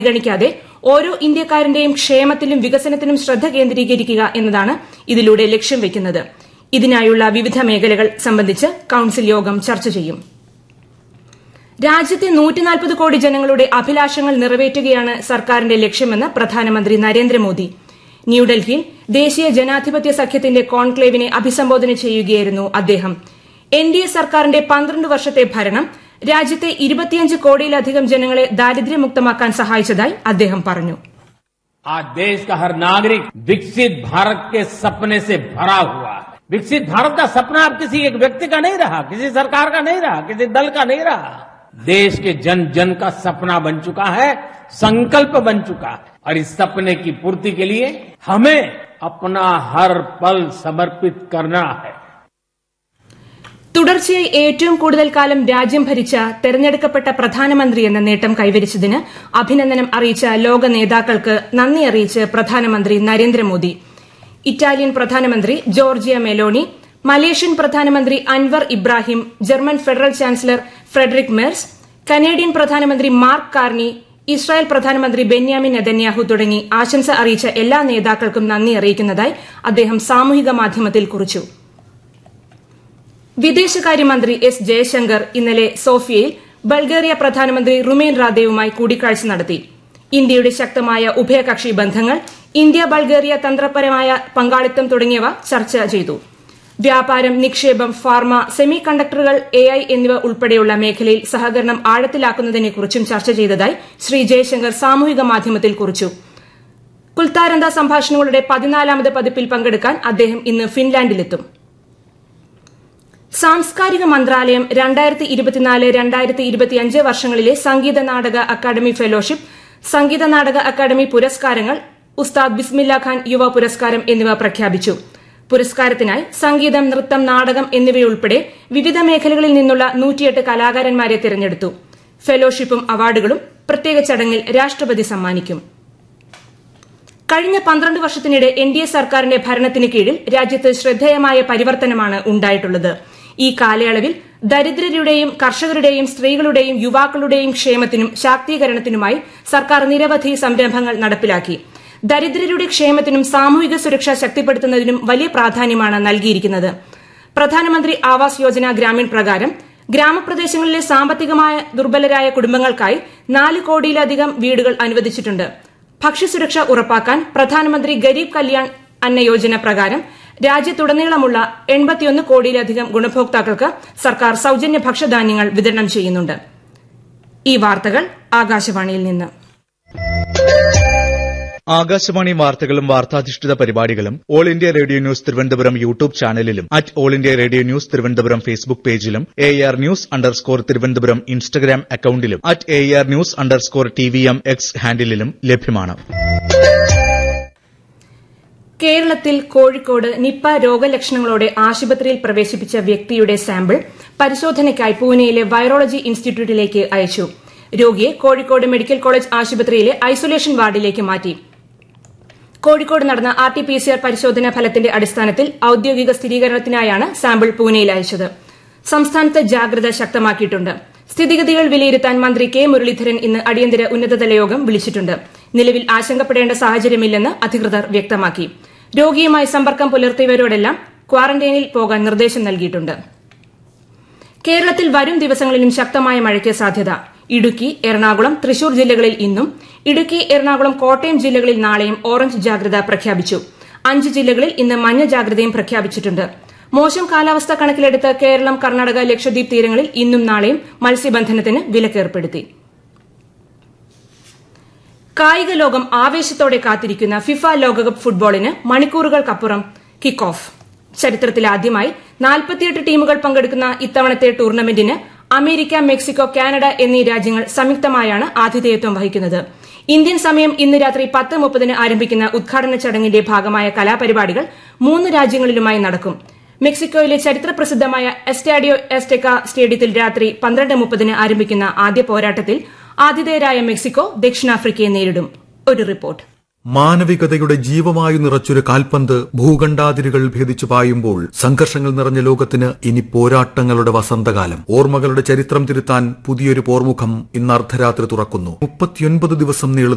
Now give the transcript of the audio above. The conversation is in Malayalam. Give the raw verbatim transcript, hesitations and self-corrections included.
പരിഗണിക്കാതെ ഓരോ ഇന്ത്യക്കാരന്റെയും ക്ഷേമത്തിലും വികസനത്തിലും ശ്രദ്ധ കേന്ദ്രീകരിക്കുക എന്നതാണ് ഇതിലൂടെ ലക്ഷ്യം വയ്ക്കുന്നത്. ഇതിനായുള്ള വിവിധ മേഖലകൾ സംബന്ധിച്ച് കൌൺസിൽ യോഗം ചർച്ച ചെയ്യും. രാജ്യത്തെ നൂറ്റിനാൽപ്പത് കോടി ജനങ്ങളുടെ അഭിലാഷങ്ങൾ നിറവേറ്റുകയാണ് സർക്കാരിന്റെ ലക്ഷ്യമെന്ന് പ്രധാനമന്ത്രി നരേന്ദ്രമോദി. ന്യൂഡൽഹിയിൽ ദേശീയ ജനാധിപത്യ സഖ്യത്തിന്റെ കോൺക്ലേവിനെ അഭിസംബോധന ചെയ്യുകയായിരുന്നു അദ്ദേഹം. എൻ ഡി എ സർക്കാരിന്റെ പന്ത്രണ്ട് വർഷത്തെ ഭരണം രാജ്യത്തെ ഇരുപത്തിയഞ്ച് കോടിയിലധികം ജനങ്ങളെ ദാരിദ്ര്യമുക്തമാക്കാൻ സഹായിച്ചതായി അദ്ദേഹം പറഞ്ഞു. आज देश का हर नागरिक विकसित भारत के सपने से भरा हुआ है. विकसित भारत का सपना अब किसी एक व्यक्ति का नहीं रहा, किसी सरकार का नहीं रहा, किसी दल का नहीं रहा. देश के जन जन का सपना बन चुका है, संकल्प बन चुका है. और इस सपने की पूर्ति के लिए हमें अपना हर पल समर्पित करना है. തുടർച്ചയായി ഏറ്റവും കൂടുതൽ കാലം രാജ്യം ഭരിച്ച തെരഞ്ഞെടുക്കപ്പെട്ട പ്രധാനമന്ത്രി എന്ന നേട്ടം കൈവരിച്ചതിന് അഭിനന്ദനം അറിയിച്ച ലോക നേതാക്കൾക്ക് നന്ദി അറിയിച്ച് പ്രധാനമന്ത്രി നരേന്ദ്രമോദി. ഇറ്റാലിയൻ പ്രധാനമന്ത്രി ജോർജിയ മെലോണി, മലേഷ്യൻ പ്രധാനമന്ത്രി Anwar Ibrahim, German federal chancellor Frederick Merz, Canadian പ്രധാനമന്ത്രി മാർക്ക് കാർണി, ഇസ്രായേൽ പ്രധാനമന്ത്രി ബെന്യാമിൻ നെതന്യാഹു തുടങ്ങി ആശംസ അറിയിച്ച എല്ലാ നേതാക്കൾക്കും നന്ദി അറിയിക്കുന്നതായി അദ്ദേഹം സാമൂഹിക മാധ്യമത്തിൽ കുറിച്ചു. വിദേശകാര്യമന്ത്രി എസ് ജയശങ്കർ ഇന്നലെ സോഫിയയിൽ ബൾഗേറിയ പ്രധാനമന്ത്രി റുമേൻ റാദേവുമായി കൂടിക്കാഴ്ച നടത്തി. ഇന്ത്യയുടെ ശക്തമായ ഉഭയകക്ഷി ബന്ധങ്ങൾ, ഇന്ത്യ ബൾഗേറിയ തന്ത്രപരമായ പങ്കാളിത്തം തുടങ്ങിയവ ചർച്ച ചെയ്തു. വ്യാപാരം, നിക്ഷേപം, ഫാർമ, സെമി കണ്ടക്ടറുകൾ, എ ഐ എന്നിവ ഉൾപ്പെടെയുള്ള മേഖലയിൽ സഹകരണം ആഴത്തിലാക്കുന്നതിനെക്കുറിച്ചും ചർച്ച ചെയ്തതായി ശ്രീ ജയശങ്കർ സാമൂഹിക മാധ്യമത്തിൽ കുറിച്ചു. കുൽത്താരന്ത സംഭാഷണങ്ങളുടെ പതിനാലാമത് പതിപ്പിൽ പങ്കെടുക്കാൻ അദ്ദേഹം ഇന്ന് ഫിൻലാൻഡിലെത്തും. സാംസ്കാരിക മന്ത്രാലയം രണ്ടായിരത്തി ഇരുപത്തിനാല് രണ്ടായിരത്തി ഇരുപത്തിയഞ്ച് വർഷങ്ങളിലെ Sangeetha Nataka academy fellowship, Sangeetha Nataka academy പുരസ്കാരങ്ങൾ, ഉസ്താദ് ബിസ്മില്ല ഖാൻ യുവ പുരസ്കാരം എന്നിവ പ്രഖ്യാപിച്ചു. പുരസ്കാരത്തിനായി സംഗീതം, നൃത്തം, നാടകം എന്നിവയുൾപ്പെടെ വിവിധ മേഖലകളിൽ നിന്നുള്ള നൂറ്റിയെട്ട് കലാകാരന്മാരെ തിരഞ്ഞെടുത്തു. ഫെലോഷിപ്പും അവാർഡുകളും പ്രത്യേക ചടങ്ങിൽ രാഷ്ട്രപതി സമ്മാനിക്കും. കഴിഞ്ഞ പന്ത്രണ്ട് വർഷത്തിനിടെ എൻ ഡി എ സർക്കാരിന്റെ ഭരണത്തിന് കീഴിൽ രാജ്യത്ത് ശ്രദ്ധേയമായ പരിവർത്തനമാണ് ഉണ്ടായിട്ടുള്ളത്. ഈ കാലയളവിൽ ദരിദ്രരുടെയും കർഷകരുടെയും സ്ത്രീകളുടെയും യുവാക്കളുടെയും ക്ഷേമത്തിനും ശാക്തീകരണത്തിനുമായി സർക്കാർ നിരവധി സംരംഭങ്ങൾ നടപ്പിലാക്കി. ദരിദ്രരുടെ ക്ഷേമത്തിനും സാമൂഹിക സുരക്ഷ ശക്തിപ്പെടുത്തുന്നതിനും വലിയ പ്രാധാന്യമാണ് നൽകിയിരിക്കുന്നത്. പ്രധാനമന്ത്രി ആവാസ് യോജന ഗ്രാമീൺ പ്രകാരം ഗ്രാമപ്രദേശങ്ങളിലെ സാമ്പത്തികമായ ദുർബലരായ കുടുംബങ്ങൾക്കായി നാല് കോടിയിലധികം വീടുകൾ അനുവദിച്ചിട്ടുണ്ട്. ഭക്ഷ്യസുരക്ഷ ഉറപ്പാക്കാൻ പ്രധാനമന്ത്രി ഗരീബ് കല്യാൺ അന്ന യോജന പ്രകാരം രാജ്യത്തുടനീളമുള്ള എൺപത്തിയൊന്ന് കോടിയിലധികം ഗുണഭോക്താക്കൾക്ക് സർക്കാർ സൌജന്യ ഭക്ഷ്യധാന്യങ്ങൾ വിതരണം ചെയ്യുന്നുണ്ട്. ഈ വാർത്തകൾ ആകാശവാണിയിൽ നിന്ന്. ആകാശവാണി വാർത്തകളും വാർത്താധിഷ്ഠിത പരിപാടികളും all India radio news Thiruvananthapuram YouTube ചാനലിലും at all India radio news Thiruvananthapuram Facebook പേജിലും A R news underscore Thiruvananthapuram Instagram അക്കൌണ്ടിലും at A R news underscore T V M X ഹാൻഡിലും ലഭ്യമാണ്. കേരളത്തിൽ കോഴിക്കോട് നിപ്പ രോഗലക്ഷണങ്ങളോടെ ആശുപത്രിയിൽ പ്രവേശിപ്പിച്ച വ്യക്തിയുടെ സാമ്പിൾ പരിശോധനയ്ക്കായി പൂനെയിലെ വൈറോളജി ഇൻസ്റ്റിറ്റ്യൂട്ടിലേക്ക് അയച്ചു. രോഗിയെ കോഴിക്കോട് മെഡിക്കൽ കോളേജ് ആശുപത്രിയിലെ ഐസൊലേഷൻ വാർഡിലേക്ക് മാറ്റി. കോഴിക്കോട് നടന്ന R T P C R പരിശോധനാ ഫലത്തിന്റെ അടിസ്ഥാനത്തിൽ ഔദ്യോഗിക സ്ഥിരീകരണത്തിനായാണ് സാമ്പിൾ പൂനെയിൽ അയച്ചത്. സംസ്ഥാനത്ത് ജാഗ്രത ശക്തമാക്കിയിട്ടുണ്ട്. സ്ഥിതിഗതികൾ വിലയിരുത്താൻ മന്ത്രി കെ മുരളീധരൻ ഇന്ന് അടിയന്തര ഉന്നതതല യോഗം വിളിച്ചിട്ടുണ്ട്. നിലവിൽ ആശങ്കപ്പെടേണ്ട സാഹചര്യമില്ലെന്ന് അധികൃതർ വ്യക്തമാക്കി. രോഗിയുമായി സമ്പർക്കം പുലർത്തിയവരോടെല്ലാം ക്വാറന്റൈനിൽ പോകാൻ നിർദ്ദേശം നൽകിയിട്ടുണ്ട്. കേരളത്തിൽ വരും ദിവസങ്ങളിലും ശക്തമായ മഴയ്ക്ക് സാധ്യത. ഇടുക്കി, എറണാകുളം, തൃശൂർ ജില്ലകളിൽ ഇന്നും, ഇടുക്കി, എറണാകുളം, കോട്ടയം ജില്ലകളിൽ നാളെയും ഓറഞ്ച് ജാഗ്രത പ്രഖ്യാപിച്ചു. അഞ്ച് ജില്ലകളിൽ ഇന്ന് മഞ്ഞ ജാഗ്രതയും പ്രഖ്യാപിച്ചിട്ടുണ്ട്. മോശം കാലാവസ്ഥ കണക്കിലെടുത്ത് കേരളം, കർണാടക, ലക്ഷദ്വീപ് തീരങ്ങളിൽ ഇന്നും നാളെയും മത്സ്യബന്ധനത്തിന് വിലക്കേർപ്പെടുത്തി. കായിക ലോകം ആവേശത്തോടെ കാത്തിരിക്കുന്ന ഫിഫ ലോകകപ്പ് ഫുട്ബോളിന് മണിക്കൂറുകൾക്കപ്പുറം കിക്ക് ഓഫ്. ചരിത്രത്തിലാദ്യമായി നാൽപ്പത്തിയെട്ട് ടീമുകൾ പങ്കെടുക്കുന്ന ഇത്തവണത്തെ ടൂർണമെന്റിന് അമേരിക്ക, മെക്സിക്കോ, കാനഡ എന്നീ രാജ്യങ്ങൾ സംയുക്തമായാണ് ആതിഥേയത്വം വഹിക്കുന്നത്. ഇന്ത്യൻ സമയം ഇന്ന് രാത്രി പത്ത് മുപ്പതിന് ആരംഭിക്കുന്ന ഉദ്ഘാടന ചടങ്ങിന്റെ ഭാഗമായ കലാപരിപാടികൾ മൂന്ന് രാജ്യങ്ങളിലുമായി നടക്കും. മെക്സിക്കോയിലെ ചരിത്രപ്രസിദ്ധമായ എസ്റ്റാഡിയോ എസ്റ്റെക്ക സ്റ്റേഡിയത്തിൽ രാത്രി പന്ത്രണ്ട് മുപ്പതിന് ആരംഭിക്കുന്ന ആദ്യ പോരാട്ടത്തിൽ ആതിഥേയരായ മെക്സിക്കോ ദക്ഷിണാഫ്രിക്കയെ നേരിടും. ഒരു റിപ്പോർട്ട്. മാനവികതയുടെ ജീവവായു നിറച്ചൊരു കാൽപന്ത് ഭൂഖണ്ഡാതിരുകൾ ഭേദിച്ചു പായുമ്പോൾ സംഘർഷങ്ങൾ നിറഞ്ഞ ലോകത്തിന് ഇനി പോരാട്ടങ്ങളുടെ വസന്തകാലം. ഓർമ്മകളുടെ ചരിത്രം തിരുത്താൻ പുതിയൊരു പോർമുഖം ഇന്ന് അർദ്ധരാത്രി തുറക്കുന്നു. മുപ്പത്തിയൊൻപത് ദിവസം നീളുന്ന